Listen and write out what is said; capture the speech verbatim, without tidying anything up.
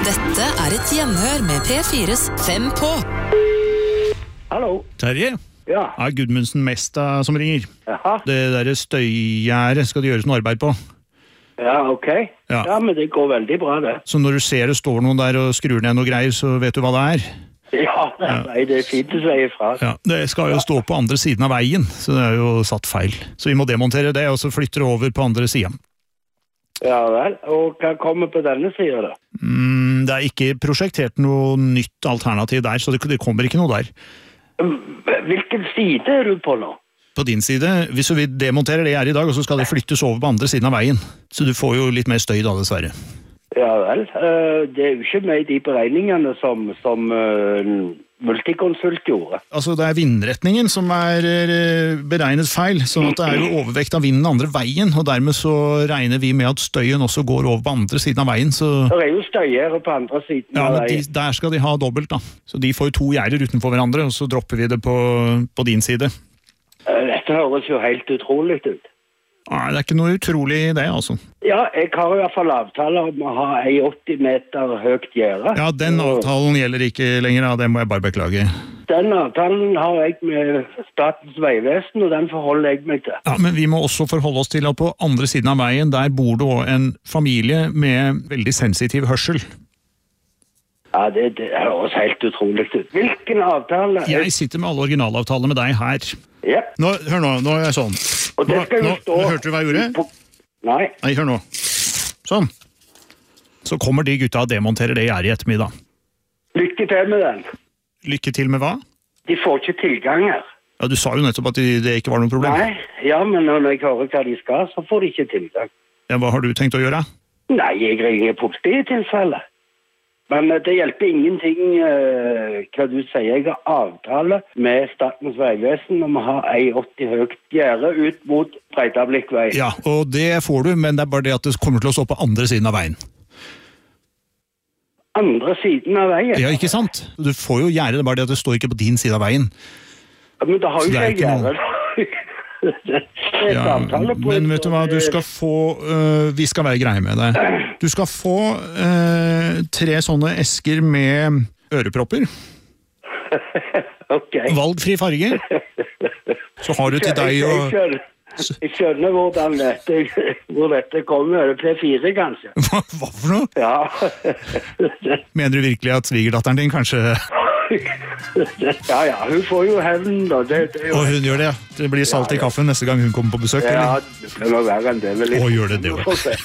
Dette er et gjenhør med P fires Fem på. Hallo. Terje? Ja. Er Gudmundsen Mesta som ringer? Jaha. Det der støygjerdet skal det gjøres noe arbeid på. Ja, ok. Ja. Ja, men det går veldig bra, det. Så når du ser det står noen der og skrur ned noe greier, så vet du hva det er? Ja, nei, det er fint å si ifra. Ja, det skal jo stå på andre siden av veien, så det er jo satt feil. Så vi må demontere det, og så flytte det over på andre siden. Ja vel, og hva kommer på denne siden da? Mm, det er ikke prosjektert noe nytt alternativ der, så det, det kommer ikke noe der. Hvilken side er du på nå? På din side, hvis du vil demontere det her i dag, og så skal det flyttes over på andre siden av veien. Så du får jo litt mer støy da, dessverre. Ja vel, det er jo ikke med i de beregningene som, som uh, Multiconsult gjorde. Altså det er vindretningen som er beregnet feil, sånn at det er jo overvekt av vinden andre veien, og dermed så regner vi med at støyen også går over på andre siden av veien. Så... Det er jo støyere på andre siden ja, av men de, veien. der skal de ha dobbelt da. Så de får to gjerder utenfor hverandre, og så dropper vi det på, på din side. Dette høres jo helt utrolig ut. Nei, det er ikke noe utrolig i det, altså. Ja, jeg har i hvert fall avtale om å ha en åtti meter høyt gjerde. Ja, den avtalen gjelder ikke lenger, ja, det må jeg bare beklage. Den avtalen har jeg med Statens Vegvesen, og den forholder jeg meg til. Ja, men vi må også forholde oss til at på andre siden av veien, der bor det også en familie med veldig sensitiv hørsel. Ja, det, det høres helt utrolig ut. Hvilken avtale? Jeg sitter med alle originalavtaler med deg her. Ja. Nå, hør nå, nå er jeg sånn. Og det skal jo nå, stå... nå, hørte du hva jeg gjorde? På... Nei. Nei, hør nå. Sånn. Så kommer de gutta og demonterer det gjerdet i ettermiddag. Lykke til med den. Lykke til med hva? De får ikke tilgang her. Ja, du sa jo nettopp at det ikke var noe problem. Nei, ja, men når jeg hører hva de skal, så får de ikke tilgang. Ja, hva har du tenkt å gjøre? Nei, jeg ringer politi i tilfelle. Men det hjelper ingenting uh, hva du sier. Jeg har avtale med Statens Vegvesen om å ha en åtti høyt gjerde ut mot Breidablikk-vei. Ja, og det får du, men det er bare det at det kommer til å stå på andre siden av veien. Andre siden av veien? Ja, ikke sant? Du får jo gjerde, det er bare det at det står ikke på din side av veien. Ja, men da har jo ikke jeg gjerde. Ja, men vet du hva, du skal få, uh, vi skal være greie med deg. Du skal få uh, tre sånne esker med ørepropper. Ok. Valgfri farge. Så har du til deg og... Jeg skjønner, jeg skjønner hvordan dette, hvor dette kommer. Det er P fire, kanskje. Hva, hva for noe? Ja. Mener du virkelig at svigerdatteren din kanskje... Ja, ja, hun får jo hevn da. Det, det jo... Og hun gjør det, ja. Det blir salt i kaffen neste gang hun kommer på besøk, ja, eller? Ja, det må være en del. Å, gjør det det også.